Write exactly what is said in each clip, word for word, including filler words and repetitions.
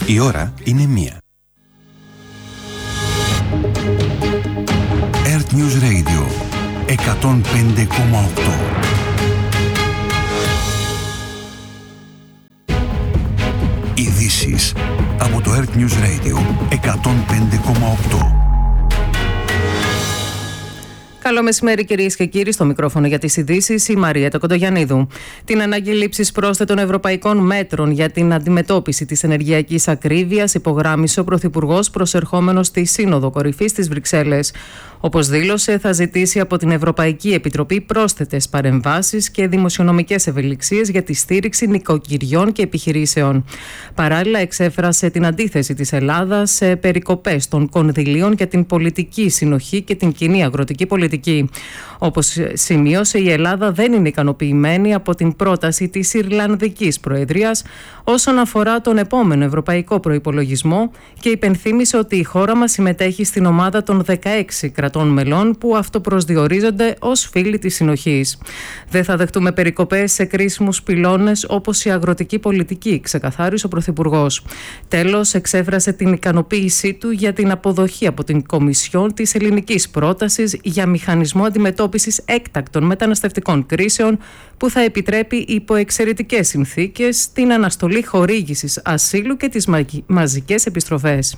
Η ώρα είναι μία. Earth News Radio εκατόν πέντε κόμμα οκτώ. Ειδήσεις από το Earth News Radio εκατόν πέντε κόμμα οκτώ. Καλό μεσημέρι, κυρίες και κύριοι. Στο μικρόφωνο για τις ειδήσεις η Μαριέτα Κοντογιαννίδου. Την ανάγκη λήψης πρόσθετων ευρωπαϊκών μέτρων για την αντιμετώπιση της ενεργειακής ακρίβειας υπογράμμισε ο Πρωθυπουργός προσερχόμενος στη Σύνοδο Κορυφής στις Βρυξέλλες. Όπως δήλωσε, θα ζητήσει από την Ευρωπαϊκή Επιτροπή πρόσθετες παρεμβάσεις και δημοσιονομικές ευελιξίες για τη στήριξη νοικοκυριών και επιχειρήσεων. Παράλληλα, εξέφρασε την αντίθεση της Ελλάδας σε περικοπές των κονδυλίων για την πολιτική συνοχή και την κοινή αγροτική πολιτική. Όπως σημείωσε, η Ελλάδα δεν είναι ικανοποιημένη από την πρόταση της Ιρλανδικής Προεδρίας όσον αφορά τον επόμενο ευρωπαϊκό προϋπολογισμό και υπενθύμησε ότι η χώρα μας συμμετέχει στην ομάδα των δεκαέξι κρατών μελών που αυτοπροσδιορίζονται ως φίλοι της συνοχής. Δεν θα δεχτούμε περικοπές σε κρίσιμους πυλώνες όπως η αγροτική πολιτική, ξεκαθάρισε ο Πρωθυπουργός. Τέλος, εξέφρασε την ικανοποίησή του για την αποδοχή από την Κομισιόν της ελληνικής πρότασης για μηχανισμό αντιμετώπισης έκτακτων μεταναστευτικών κρίσεων που θα επιτρέπει υπό εξαιρετικές συνθήκες την αναστολή χορήγησης ασύλου και τις μαζικές επιστροφές.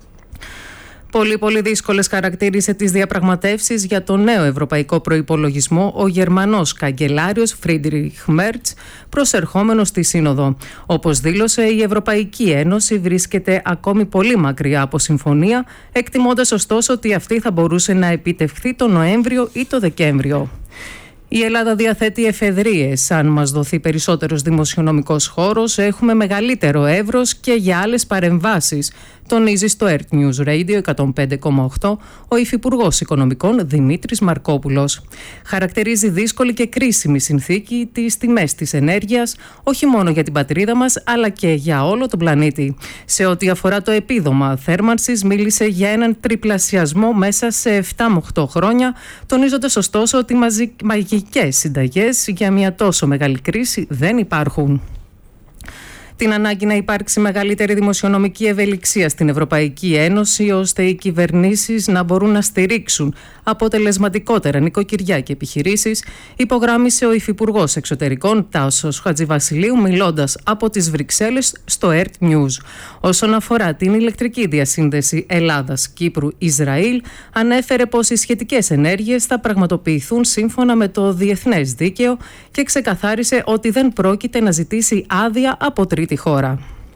Πολύ πολύ δύσκολες χαρακτήρισε τις διαπραγματεύσεις για το νέο ευρωπαϊκό προϋπολογισμό ο Γερμανός καγκελάριος Φρίντριχ Μέρτς προσερχόμενος στη Σύνοδο. Όπως δήλωσε, η Ευρωπαϊκή Ένωση βρίσκεται ακόμη πολύ μακριά από συμφωνία, εκτιμώντας ωστόσο ότι αυτή θα μπορούσε να επιτευχθεί το Νοέμβριο ή το Δεκέμβριο. Η Ελλάδα διαθέτει εφεδρείες. Αν μας δοθεί περισσότερος δημοσιονομικός χώρος, έχουμε μεγαλύτερο εύρος και για άλλες παρεμβάσεις, τονίζει στο Earth News Radio εκατόν πέντε κόμμα οκτώ ο Υφυπουργός Οικονομικών Δημήτρης Μαρκόπουλος. Χαρακτηρίζει δύσκολη και κρίσιμη συνθήκη τις τιμές της ενέργειας, όχι μόνο για την πατρίδα μας, αλλά και για όλο τον πλανήτη. Σε ό,τι αφορά το επίδομα θέρμανσης, μίλησε για έναν τριπλασιασμό μέσα σε επτά με οκτώ χρόνια, τονίζοντας ωστόσο ότι μαγικές συνταγές για μια τόσο μεγάλη κρίση δεν υπάρχουν. Την ανάγκη να υπάρξει μεγαλύτερη δημοσιονομική ευελιξία στην Ευρωπαϊκή Ένωση, ώστε οι κυβερνήσεις να μπορούν να στηρίξουν αποτελεσματικότερα νοικοκυριά και επιχειρήσεις, υπογράμμισε ο Υφυπουργός Εξωτερικών Τάσος Χατζηβασιλείου, μιλώντας από τις Βρυξέλλες στο Earth News. Όσον αφορά την ηλεκτρική διασύνδεση Ελλάδας-Κύπρου-Ισραήλ, ανέφερε πως οι σχετικές ενέργειες θα πραγματοποιηθούν σύμφωνα με το διεθνές δίκαιο και ξεκαθάρισε ότι δεν πρόκειται να ζητήσει άδεια από τρίτη τη χώρα.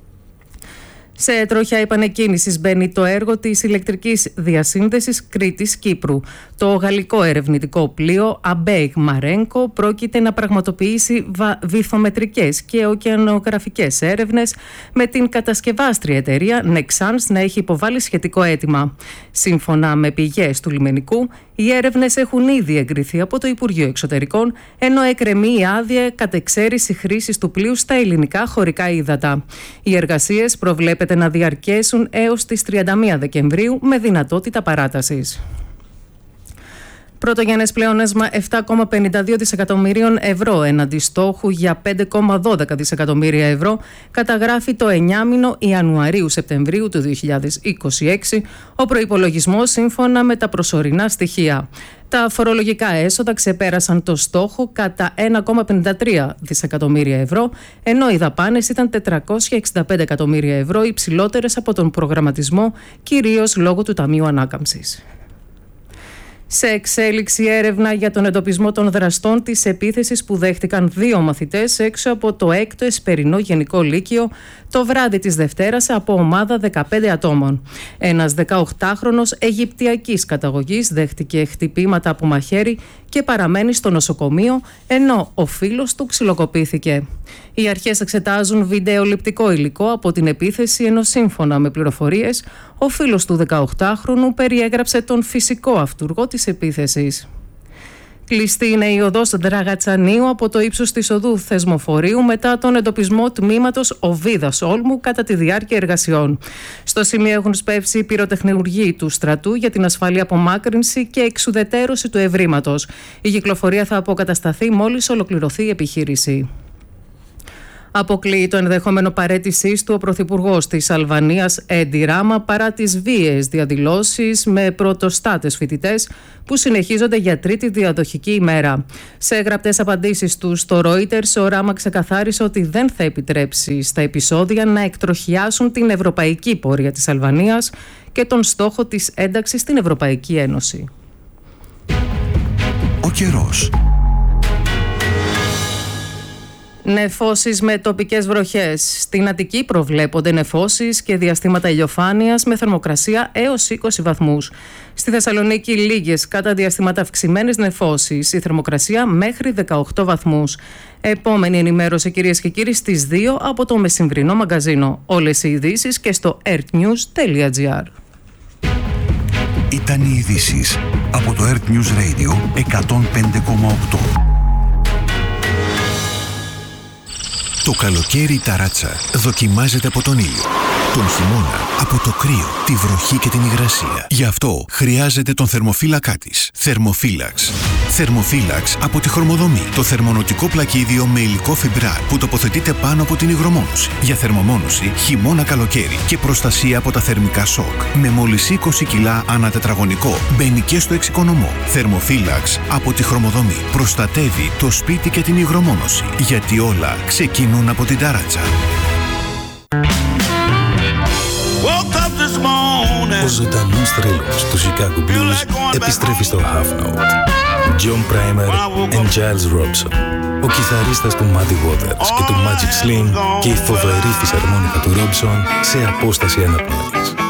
Σε τροχιά επανεκκίνησης μπαίνει το έργο της ηλεκτρικής διασύνδεσης Κρήτης-Κύπρου. Το γαλλικό ερευνητικό πλοίο Αμπέιγ Μαρένκο πρόκειται να πραγματοποιήσει βυθομετρικές και ωκεανογραφικές έρευνες, με την κατασκευάστρια εταιρεία Nexans να έχει υποβάλει σχετικό αίτημα. Σύμφωνα με πηγές του λιμενικού, οι έρευνες έχουν ήδη εγκριθεί από το Υπουργείο Εξωτερικών, ενώ εκκρεμεί η άδεια κατεξαίρεση χρήσης του πλοίου στα ελληνικά χωρικά ύδατα. Οι εργασίες προβλέπεται να διαρκέσουν έως τις τριάντα μία Δεκεμβρίου με δυνατότητα παράτασης. Πρωτογενές πλεόνασμα επτά κόμμα πενήντα δύο δισεκατομμυρίων ευρώ έναντι στόχου για πέντε κόμμα δώδεκα δισεκατομμύρια ευρώ καταγράφει το εννιάμηνο Ιανουαρίου-Σεπτεμβρίου του δύο χιλιάδες είκοσι έξι ο προϋπολογισμός σύμφωνα με τα προσωρινά στοιχεία. Τα φορολογικά έσοδα ξεπέρασαν το στόχο κατά ένα κόμμα πενήντα τρία δισεκατομμύρια ευρώ, ενώ οι δαπάνες ήταν τετρακόσια εξήντα πέντε εκατομμύρια ευρώ υψηλότερες από τον προγραμματισμό, κυρίως λόγω του Ταμείου Ανάκαμψης. Σε εξέλιξη έρευνα για τον εντοπισμό των δραστών της επίθεσης που δέχτηκαν δύο μαθητές έξω από το έκτο Εσπερινό Γενικό Λύκειο το βράδυ της Δευτέρας από ομάδα δεκαπέντε ατόμων. Ένας δεκαοκτάχρονος Αιγυπτιακής καταγωγής δέχτηκε χτυπήματα από μαχαίρι και παραμένει στο νοσοκομείο, ενώ ο φίλος του ξυλοκοπήθηκε. Οι αρχές εξετάζουν βιντεοληπτικό υλικό από την επίθεση, ενώ σύμφωνα με πληροφορίες, ο φίλος του δεκαοκτάχρονου περιέγραψε τον φυσικό αυτούργο της επίθεσης. Κλειστή είναι η οδός Δραγατσανίου από το ύψος της οδού Θεσμοφορίου μετά τον εντοπισμό τμήματος Οβίδας Όλμου κατά τη διάρκεια εργασιών. Στο σημείο έχουν σπεύσει πυροτεχνουργοί του στρατού για την ασφαλή απομάκρυνση και εξουδετέρωση του ευρήματος. Η κυκλοφορία θα αποκατασταθεί μόλις ολοκληρωθεί η επιχείρηση. Αποκλείει το ενδεχόμενο παραίτησής του ο πρωθυπουργός της Αλβανίας Έντι Ράμα παρά τις βίαιες διαδηλώσεις με πρωτοστάτες φοιτητές που συνεχίζονται για τρίτη διαδοχική ημέρα. Σε γραπτές απαντήσεις του στο Reuters, ο Ράμα ξεκαθάρισε ότι δεν θα επιτρέψει στα επεισόδια να εκτροχιάσουν την ευρωπαϊκή πορεία της Αλβανίας και τον στόχο της ένταξης στην Ευρωπαϊκή Ένωση. Ο καιρός. Νεφώσεις με τοπικές βροχές. Στην Αττική προβλέπονται νεφώσεις και διαστήματα ηλιοφάνειας με θερμοκρασία έως είκοσι βαθμούς. Στη Θεσσαλονίκη λίγες κατά διαστήματα αυξημένες νεφώσεις. Η θερμοκρασία μέχρι δεκαοκτώ βαθμούς. Επόμενη ενημέρωση, κυρίες και κύριοι, στις δύο από το μεσημβρινό μαγκαζίνο. Όλες οι ειδήσεις και στο earthnews τελεία gr. Ήταν οι ειδήσεις από το Earth News Radio εκατόν πέντε κόμμα οκτώ. Το καλοκαίρι η ταράτσα δοκιμάζεται από τον ήλιο. Τον χειμώνα από το κρύο, τη βροχή και την υγρασία. Γι' αυτό χρειάζεται τον θερμοφύλακά της. Θερμοφύλαξ. Θερμοφύλαξ από τη Χρωμοδομή. Το θερμονοτικό πλακίδιο με υλικό φιμπράρ που τοποθετείται πάνω από την υγρομόνωση. Για θερμομόνωση χειμώνα καλοκαίρι και προστασία από τα θερμικά σοκ. Με μόλις είκοσι κιλά ανά τετραγωνικό. Μπαίνει και στο εξοικονομό. Θερμοφύλαξ από τη Χρωμοδομή. Προστατεύει το σπίτι και την υγρομόνωση. Γιατί όλα ξεκινούν από την ταράτσα. Ο ζωντανός θρύλος του Chicago Blues επιστρέφει στο Half Note. John Primer and Giles Robson. Ο κιθαρίστας του Muddy Waters και του Magic Slim και η φοβερή φυσαρμόνικα του Robson σε απόσταση αναπνοής.